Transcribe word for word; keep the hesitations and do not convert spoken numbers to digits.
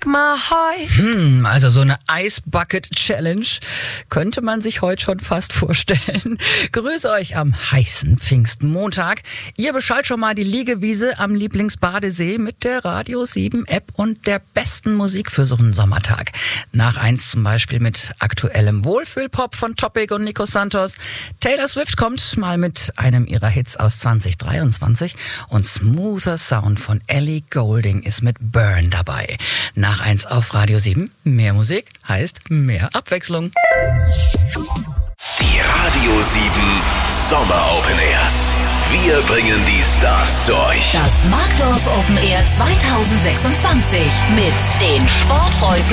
Magma High. Hm, also so eine Ice Bucket Challenge könnte man sich heute schon fast vorstellen. Grüße euch am heißen Pfingstmontag. Ihr beschallt schon mal die Liegewiese am Lieblingsbadesee mit der Radio sieben App und der besten Musik für so einen Sommertag. Nach eins zum Beispiel mit aktuellem Wohlfühlpop von Topic und Nico Santos. Taylor Swift kommt mal mit einem ihrer Hits aus zwanzig dreiundzwanzig und Smoother Sound von Ellie Goulding ist mit Burn dabei. Nach eins auf Radio sieben. Mehr Musik heißt mehr Abwechslung. Die Radio sieben Sommer Open Airs. Wir bringen die Stars zu euch. Das Markdorf Open Air zwanzig sechsundzwanzig mit den Sportfreuden